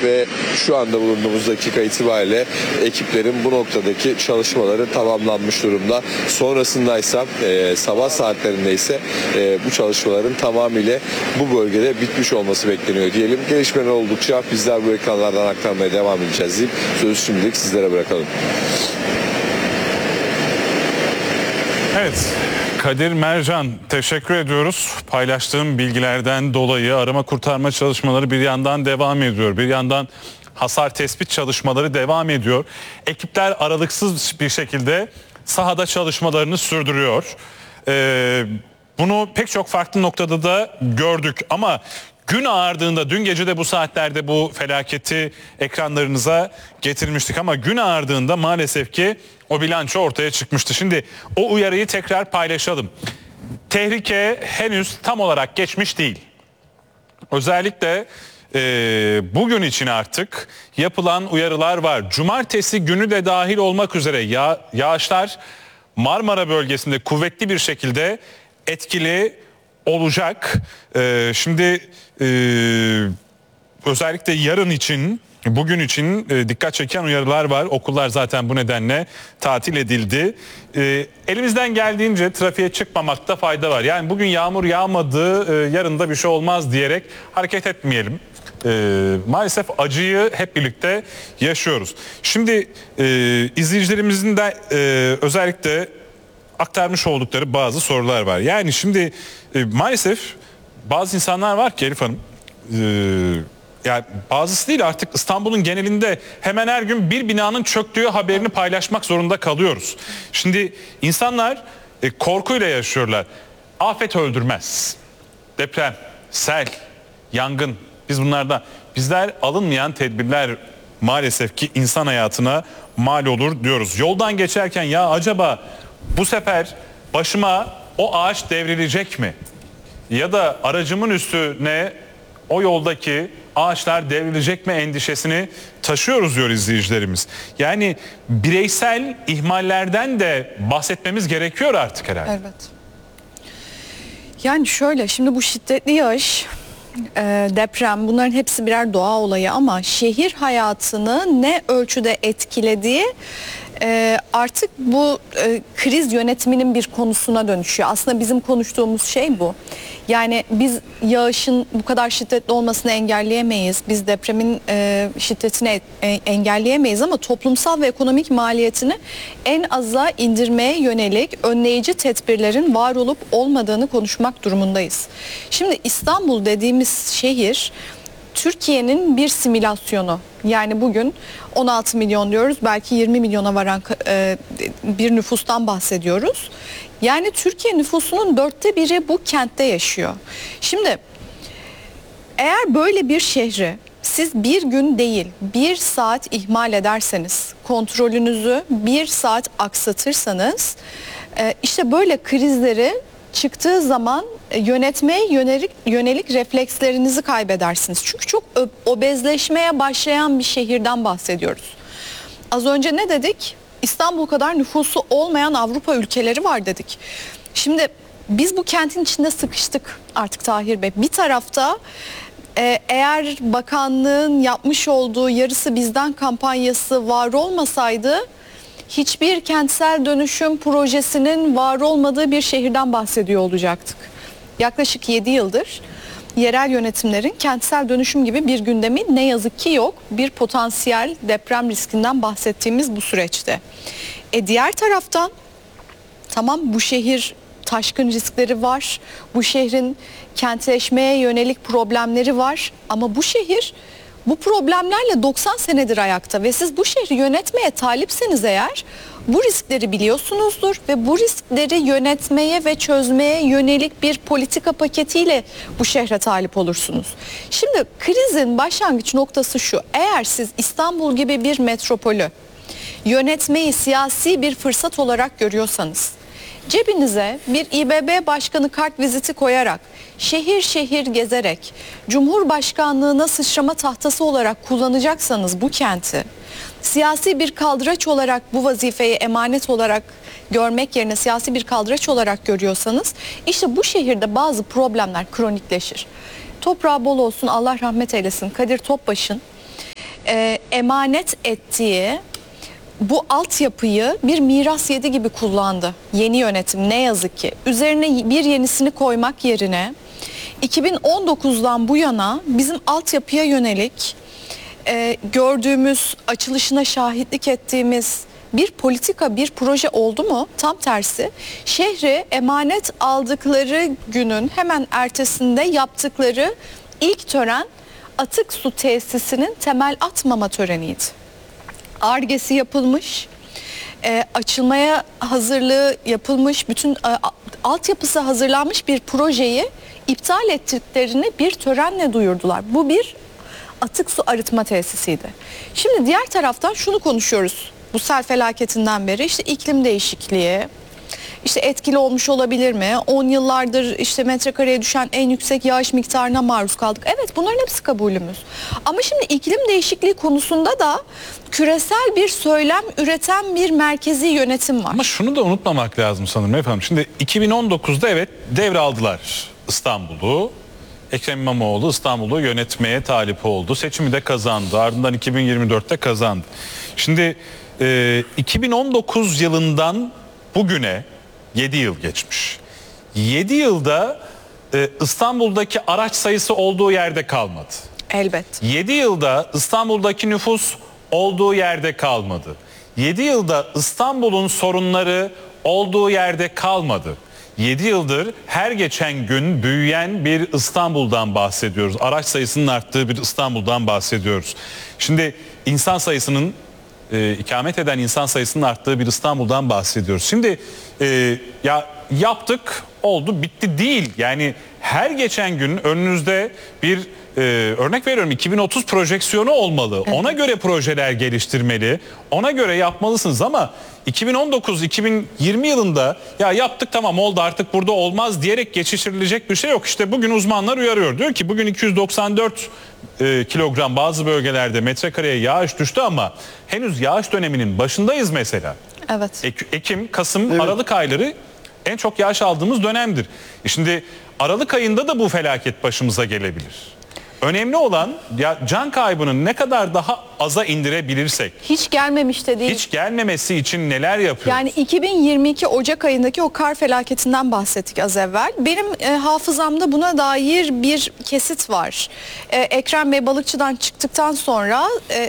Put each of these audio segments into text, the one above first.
ve şu anda bulunduğumuz dakika itibariyle ekiplerin bu noktadaki çalışmaları tamamlanmış durumda. Sonrasındaysa sabah saatlerinde ise bu çalışmaların tamamıyla bu bölgede bitmiş olması bekleniyor diyelim. Gelişmeler oldukça bizler bu ekranlardan aktarmaya devam edeceğiz deyip sözü şimdilik sizlere bırakalım. Evet, Kadir Mercan, teşekkür ediyoruz. Paylaştığım bilgilerden dolayı arama kurtarma çalışmaları bir yandan devam ediyor. Bir yandan hasar tespit çalışmaları devam ediyor. Ekipler aralıksız bir şekilde sahada çalışmalarını sürdürüyor. Bunu pek çok farklı noktada da gördük ama gün ağardığında, dün gece de bu saatlerde bu felaketi ekranlarınıza getirmiştik ama gün ağardığında maalesef ki o bilanço ortaya çıkmıştı. Şimdi o uyarıyı tekrar paylaşalım. Tehlike henüz tam olarak geçmiş değil. Özellikle bugün için artık yapılan uyarılar var. Cumartesi günü de dahil olmak üzere yağışlar Marmara bölgesinde kuvvetli bir şekilde etkili olacak. Şimdi özellikle yarın için, bugün için dikkat çeken uyarılar var. Okullar zaten bu nedenle tatil edildi. Elimizden geldiğince trafiğe çıkmamakta fayda var. Yani bugün yağmur yağmadı, yarın da bir şey olmaz diyerek hareket etmeyelim. Maalesef acıyı hep birlikte yaşıyoruz. Şimdi izleyicilerimizin de özellikle aktarmış oldukları bazı sorular var. Yani şimdi maalesef bazı insanlar var ki Elif Hanım, yani bazısı değil artık İstanbul'un genelinde hemen her gün bir binanın çöktüğü haberini paylaşmak zorunda kalıyoruz. Şimdi insanlar korkuyla yaşıyorlar. Afet öldürmez. Deprem, sel, yangın, bizler alınmayan tedbirler maalesef ki insan hayatına mal olur diyoruz. Yoldan geçerken ya acaba bu sefer başıma o ağaç devrilecek mi? Ya da aracımın üstüne o yoldaki ağaçlar devrilecek mi endişesini taşıyoruz diyor izleyicilerimiz. Yani bireysel ihmallerden de bahsetmemiz gerekiyor artık herhalde. Evet. Yani şöyle, şimdi bu şiddetli yağış, deprem, bunların hepsi birer doğa olayı ama şehir hayatını ne ölçüde etkilediği artık bu kriz yönetiminin bir konusuna dönüşüyor. Aslında bizim konuştuğumuz şey bu. Yani biz yağışın bu kadar şiddetli olmasını engelleyemeyiz. Biz depremin şiddetini engelleyemeyiz ama toplumsal ve ekonomik maliyetini en aza indirmeye yönelik önleyici tedbirlerin var olup olmadığını konuşmak durumundayız. Şimdi İstanbul dediğimiz şehir Türkiye'nin bir simülasyonu. Yani bugün 16 milyon diyoruz, belki 20 milyona varan bir nüfustan bahsediyoruz. Yani Türkiye nüfusunun 1/4 bu kentte yaşıyor. Şimdi eğer böyle bir şehri siz bir gün değil 1 saat ihmal ederseniz, kontrolünüzü 1 saat aksatırsanız, işte böyle krizleri çıktığı zaman yönetmeye yönelik reflekslerinizi kaybedersiniz. Çünkü çok obezleşmeye başlayan bir şehirden bahsediyoruz. Az önce ne dedik? İstanbul kadar nüfusu olmayan Avrupa ülkeleri var dedik. Şimdi biz bu kentin içinde sıkıştık artık Tahir Bey. Bir tarafta eğer bakanlığın yapmış olduğu yarısı bizden kampanyası var olmasaydı hiçbir kentsel dönüşüm projesinin var olmadığı bir şehirden bahsediyor olacaktık. Yaklaşık 7 yıldır yerel yönetimlerin kentsel dönüşüm gibi bir gündemi ne yazık ki yok. Bir potansiyel deprem riskinden bahsettiğimiz bu süreçte. Diğer taraftan tamam, bu şehir taşkın riskleri var. Bu şehrin kentleşmeye yönelik problemleri var. Ama bu şehir bu problemlerle 90 senedir ayakta ve siz bu şehri yönetmeye talipseniz eğer bu riskleri biliyorsunuzdur ve bu riskleri yönetmeye ve çözmeye yönelik bir politika paketiyle bu şehre talip olursunuz. Şimdi krizin başlangıç noktası şu: eğer siz İstanbul gibi bir metropolü yönetmeyi siyasi bir fırsat olarak görüyorsanız, cebinize bir İBB başkanı kart viziti koyarak, şehir şehir gezerek, Cumhurbaşkanlığına sıçrama tahtası olarak kullanacaksanız bu kenti, siyasi bir kaldıraç olarak bu vazifeyi emanet olarak görmek yerine siyasi bir kaldıraç olarak görüyorsanız, işte bu şehirde bazı problemler kronikleşir. Toprağı bol olsun, Allah rahmet eylesin, Kadir Topbaş'ın emanet ettiği bu altyapıyı bir miras yedi gibi kullandı yeni yönetim, ne yazık ki. Üzerine bir yenisini koymak yerine 2019'dan bu yana bizim altyapıya yönelik gördüğümüz, açılışına şahitlik ettiğimiz bir politika, bir proje oldu mu? Tam tersi. Şehri emanet aldıkları günün hemen ertesinde yaptıkları ilk tören atık su tesisinin temel atmama töreniydi. Ar-Ge'si yapılmış, açılmaya hazırlığı yapılmış, bütün altyapısı hazırlanmış bir projeyi iptal ettiklerini bir törenle duyurdular. Bu bir atık su arıtma tesisiydi. Şimdi diğer taraftan şunu konuşuyoruz. Bu sel felaketinden beri işte iklim değişikliği, işte etkili olmuş olabilir mi? 10 yıllardır işte metrekareye düşen en yüksek yağış miktarına maruz kaldık. Evet, bunların hepsi kabulümüz. Ama şimdi iklim değişikliği konusunda da küresel bir söylem üreten bir merkezi yönetim var. Ama şunu da unutmamak lazım sanırım efendim. Şimdi 2019'da evet devraldılar İstanbul'u. Ekrem İmamoğlu İstanbul'u yönetmeye talip oldu. Seçimi de kazandı. Ardından 2024'te kazandı. Şimdi 2019 yılından bugüne 7 yıl geçmiş. 7 yılda İstanbul'daki araç sayısı olduğu yerde kalmadı. Elbet. 7 yılda İstanbul'daki nüfus olduğu yerde kalmadı. 7 yılda İstanbul'un sorunları olduğu yerde kalmadı. 7 yıldır her geçen gün büyüyen bir İstanbul'dan bahsediyoruz. Araç sayısının arttığı bir İstanbul'dan bahsediyoruz. Şimdi insan sayısının ikamet eden insan sayısının arttığı bir İstanbul'dan bahsediyoruz. Şimdi ya yaptık, oldu, bitti değil. Yani her geçen gün önünüzde bir örnek veriyorum 2030 projeksiyonu olmalı. Evet. Ona göre projeler geliştirmeli. Ona göre yapmalısınız ama 2019-2020 yılında ya yaptık tamam oldu artık burada olmaz diyerek geçiştirilecek bir şey yok. İşte bugün uzmanlar uyarıyor. Diyor ki bugün 294 kilogram bazı bölgelerde metrekareye yağış düştü ama henüz yağış döneminin başındayız mesela. Evet. Ekim, Kasım, Aralık ayları en çok yağış aldığımız dönemdir. Şimdi Aralık ayında da bu felaket başımıza gelebilir. Önemli olan ya can kaybının ne kadar daha aza indirebilirsek. Hiç gelmemiş de değil. Hiç gelmemesi için neler yapıyoruz? Yani 2022 Ocak ayındaki o kar felaketinden bahsettik az evvel. Benim hafızamda buna dair bir kesit var. Ekrem Bey balıkçıdan çıktıktan sonra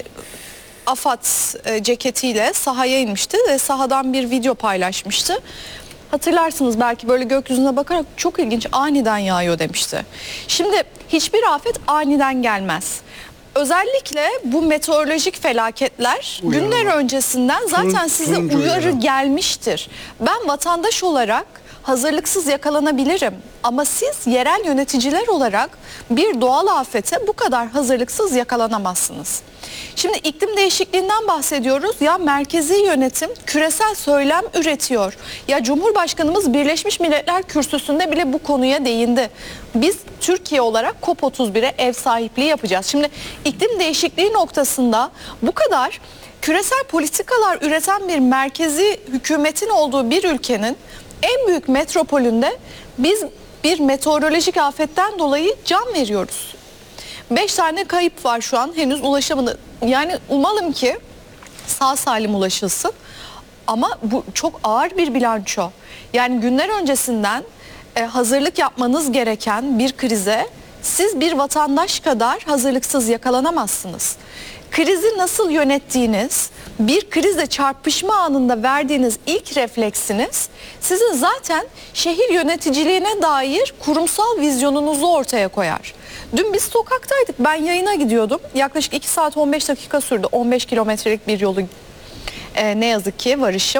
AFAD ceketiyle sahaya inmişti ve sahadan bir video paylaşmıştı. Hatırlarsınız belki böyle gökyüzüne bakarak çok ilginç aniden yağıyor demişti. Şimdi hiçbir afet aniden gelmez. Özellikle bu meteorolojik felaketler günler öncesinden zaten size uyarı gelmiştir. Ben vatandaş olarak hazırlıksız yakalanabilirim ama siz yerel yöneticiler olarak bir doğal afete bu kadar hazırlıksız yakalanamazsınız. Şimdi iklim değişikliğinden bahsediyoruz. Ya merkezi yönetim küresel söylem üretiyor. Ya Cumhurbaşkanımız Birleşmiş Milletler Kürsüsü'nde bile bu konuya değindi. Biz Türkiye olarak COP31'e ev sahipliği yapacağız. Şimdi iklim değişikliği noktasında bu kadar küresel politikalar üreten bir merkezi hükümetin olduğu bir ülkenin en büyük metropolünde biz bir meteorolojik afetten dolayı can veriyoruz. 5 tane kayıp var şu an, henüz ulaşamadı. Yani umalım ki sağ salim ulaşılsın. Ama bu çok ağır bir bilanço. Yani günler öncesinden hazırlık yapmanız gereken bir krize siz bir vatandaş kadar hazırlıksız yakalanamazsınız. Krizi nasıl yönettiğiniz, bir krizle çarpışma anında verdiğiniz ilk refleksiniz sizin zaten şehir yöneticiliğine dair kurumsal vizyonunuzu ortaya koyar. Dün biz sokaktaydık. Ben yayına gidiyordum. Yaklaşık 2 saat 15 dakika sürdü. 15 kilometrelik bir yolu ne yazık ki varışım.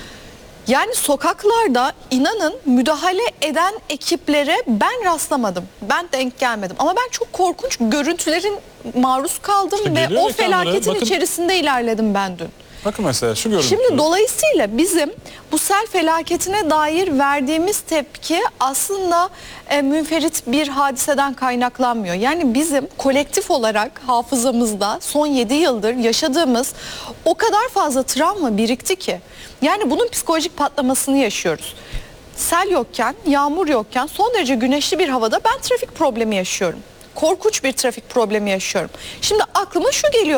Yani sokaklarda inanın müdahale eden ekiplere ben rastlamadım. Ben denk gelmedim. Ama ben çok korkunç görüntülerin maruz kaldım İşte ve o ekranlara. felaketin Bakın, içerisinde ilerledim ben dün. bakın mesela şu görüntü. Şimdi dolayısıyla bizim bu sel felaketine dair verdiğimiz tepki aslında münferit bir hadiseden kaynaklanmıyor. Yani bizim kolektif olarak hafızamızda son 7 yıldır yaşadığımız o kadar fazla travma birikti ki. Yani bunun psikolojik patlamasını yaşıyoruz. Sel yokken, yağmur yokken son derece güneşli bir havada ben trafik problemi yaşıyorum. Korkunç bir trafik problemi yaşıyorum. Şimdi aklıma şu geliyor.